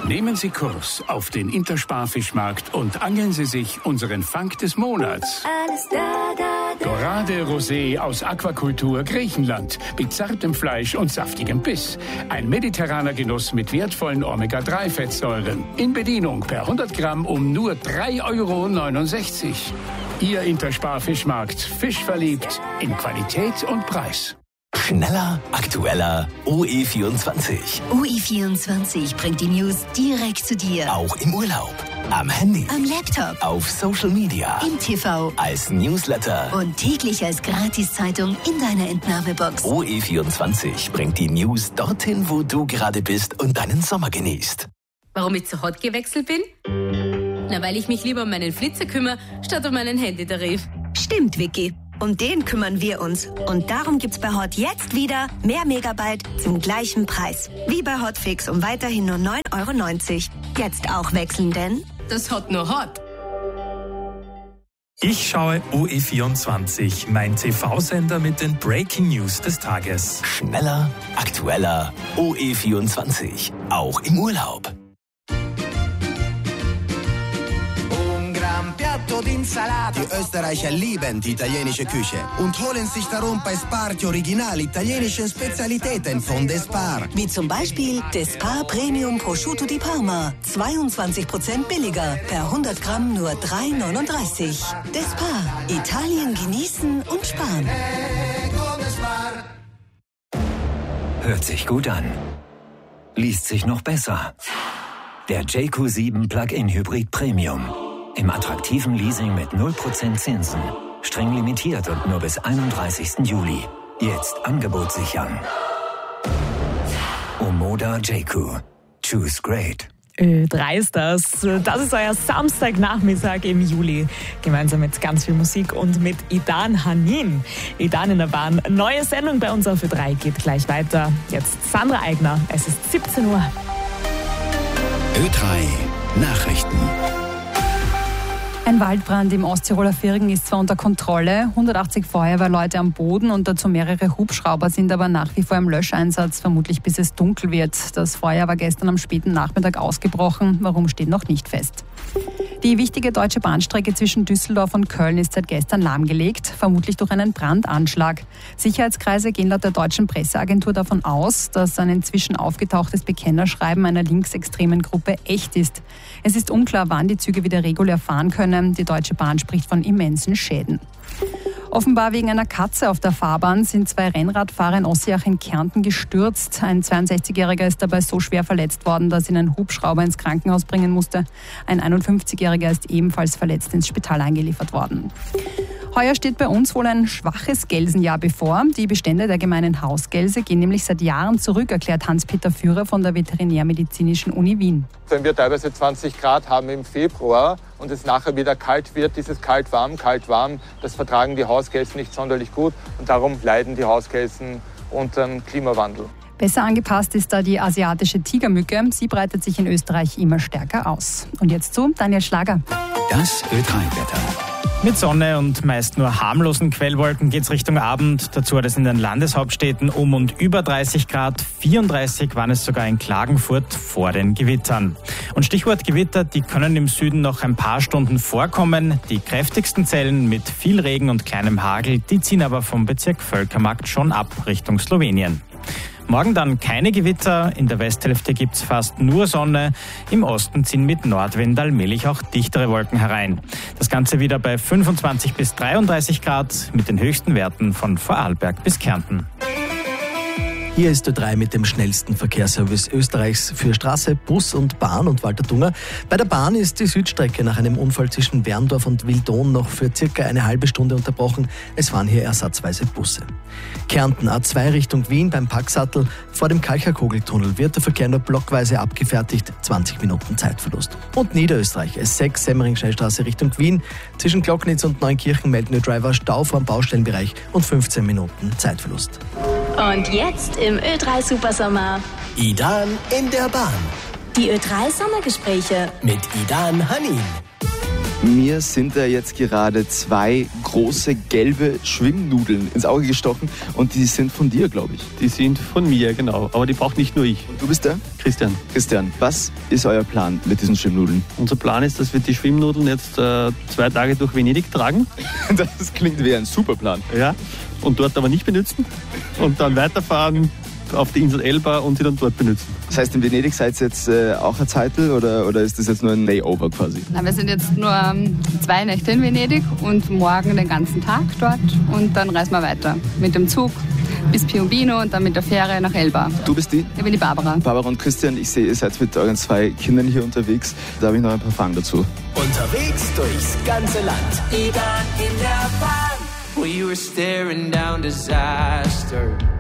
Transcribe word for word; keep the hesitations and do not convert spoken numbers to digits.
Nehmen Sie Kurs auf den Intersparfischmarkt und angeln Sie sich unseren Fang des Monats. Alles da, da, da. Dorade Rosé aus Aquakultur Griechenland. Mit zartem Fleisch und saftigem Biss. Ein mediterraner Genuss mit wertvollen Omega drei Fettsäuren. In Bedienung per hundert Gramm um nur drei Euro neunundsechzig. Ihr Intersparfischmarkt. Fischverliebt in Qualität und Preis. Schneller, aktueller, O E vierundzwanzig. O E vierundzwanzig bringt die News direkt zu dir. Auch im Urlaub, am Handy, am Laptop, auf Social Media, im T V, als Newsletter und täglich als Gratiszeitung in deiner Entnahmebox. O E vierundzwanzig bringt die News dorthin, wo du gerade bist und deinen Sommer genießt. Warum ich zu Hot gewechselt bin? Na, weil ich mich lieber um meinen Flitzer kümmere, statt um meinen Handytarif. Stimmt, Vicky. Um den kümmern wir uns. Und darum gibt's bei Hot jetzt wieder mehr Megabyte zum gleichen Preis. Wie bei Hotfix um weiterhin nur neun Euro neunzig. Jetzt auch wechseln, denn das Hot nur Hot. Ich schaue O E vierundzwanzig, mein T V-Sender mit den Breaking News des Tages. Schneller, aktueller, O E vierundzwanzig, auch im Urlaub. Die Österreicher lieben die italienische Küche und holen sich darum bei Spar die original italienischen Spezialitäten von Despar. Wie zum Beispiel Despar Premium Prosciutto di Parma. zweiundzwanzig Prozent billiger. Per hundert Gramm nur drei Euro neununddreißig. Despar. Italien genießen und sparen. Hört sich gut an. Liest sich noch besser. Der J Q sieben Plug-in Hybrid Premium. Im attraktiven Leasing mit null Prozent Zinsen. Streng limitiert und nur bis einunddreißigsten Juli. Jetzt Angebot sichern. Omoda J Q. Choose great. Ö drei ist das. Das ist euer Samstagnachmittag im Juli. Gemeinsam mit ganz viel Musik und mit Idan Hanin. Idan in der Bahn. Neue Sendung bei uns auf Ö drei geht gleich weiter. Jetzt Sandra Eigner. Es ist siebzehn Uhr. Ö drei Nachrichten. Ein Waldbrand im Osttiroler Virgen ist zwar unter Kontrolle, hundertachtzig Feuerwehrleute am Boden und dazu mehrere Hubschrauber sind aber nach wie vor im Löscheinsatz, vermutlich bis es dunkel wird. Das Feuer war gestern am späten Nachmittag ausgebrochen, warum steht noch nicht fest. Die wichtige deutsche Bahnstrecke zwischen Düsseldorf und Köln ist seit gestern lahmgelegt, vermutlich durch einen Brandanschlag. Sicherheitskreise gehen laut der deutschen Presseagentur davon aus, dass ein inzwischen aufgetauchtes Bekennerschreiben einer linksextremen Gruppe echt ist. Es ist unklar, wann die Züge wieder regulär fahren können. Die Deutsche Bahn spricht von immensen Schäden. Offenbar wegen einer Katze auf der Fahrbahn sind zwei Rennradfahrer in Ossiach in Kärnten gestürzt. Ein zweiundsechzigjähriger ist dabei so schwer verletzt worden, dass ihn ein Hubschrauber ins Krankenhaus bringen musste. Ein einundfünfzigjähriger ist ebenfalls verletzt ins Spital eingeliefert worden. Heuer steht bei uns wohl ein schwaches Gelsenjahr bevor. Die Bestände der gemeinen Hausgelse gehen nämlich seit Jahren zurück, erklärt Hans-Peter Führer von der Veterinärmedizinischen Uni Wien. Wenn wir teilweise zwanzig Grad haben im Februar und es nachher wieder kalt wird, dieses kalt-warm, kalt-warm, das vertragen die Hausgelsen nicht sonderlich gut und darum leiden die Hausgelsen unter dem Klimawandel. Besser angepasst ist da die asiatische Tigermücke. Sie breitet sich in Österreich immer stärker aus. Und jetzt zu Daniel Schlager. Das Ö drei Wetter. Mit Sonne und meist nur harmlosen Quellwolken geht's Richtung Abend. Dazu hat es in den Landeshauptstädten um und über dreißig Grad. vierunddreißig waren es sogar in Klagenfurt vor den Gewittern. Und Stichwort Gewitter, die können im Süden noch ein paar Stunden vorkommen. Die kräftigsten Zellen mit viel Regen und kleinem Hagel, die ziehen aber vom Bezirk Völkermarkt schon ab Richtung Slowenien. Morgen dann keine Gewitter, in der Westhälfte gibt's fast nur Sonne. Im Osten ziehen mit Nordwind allmählich auch dichtere Wolken herein. Das Ganze wieder bei fünfundzwanzig bis dreiunddreißig Grad mit den höchsten Werten von Vorarlberg bis Kärnten. Hier ist Ö drei mit dem schnellsten Verkehrsservice Österreichs für Straße, Bus und Bahn und Walter Dunger. Bei der Bahn ist die Südstrecke nach einem Unfall zwischen Werndorf und Wildon noch für circa eine halbe Stunde unterbrochen. Es waren hier ersatzweise Busse. Kärnten A zwei Richtung Wien beim Packsattel. Vor dem Kalcher-Kogeltunnel wird der Verkehr nur blockweise abgefertigt. zwanzig Minuten Zeitverlust. Und Niederösterreich S sechs Semmering-Schnellstraße Richtung Wien. Zwischen Glocknitz und Neunkirchen melden Driver Stau vor dem Baustellenbereich und fünfzehn Minuten Zeitverlust. Und jetzt im Ö drei Supersommer. Idan in der Bahn. Die Ö drei Sommergespräche mit Idan Hanin. Mir sind da jetzt gerade zwei große gelbe Schwimmnudeln ins Auge gestochen und die sind von dir, glaube ich. Die sind von mir, genau. Aber die braucht nicht nur ich. Und du bist der? Christian. Christian, was ist euer Plan mit diesen Schwimmnudeln? Unser Plan ist, dass wir die Schwimmnudeln jetzt äh, zwei Tage durch Venedig tragen. Das klingt wie ein super Plan. Ja, und dort aber nicht benutzen und dann weiterfahren auf die Insel Elba und sie dann dort benutzen. Das heißt, in Venedig seid ihr jetzt äh, auch ein Zeitl oder, oder ist das jetzt nur ein Layover quasi? Na, wir sind jetzt nur ähm, zwei Nächte in Venedig und morgen den ganzen Tag dort und dann reisen wir weiter mit dem Zug bis Piombino und dann mit der Fähre nach Elba. Du bist die? Ich bin die Barbara. Barbara und Christian, ich sehe, ihr seid mit euren zwei Kindern hier unterwegs. Da habe ich noch ein paar Fragen dazu. Unterwegs durchs ganze Land. Idan in der Bahn. We were staring down disaster.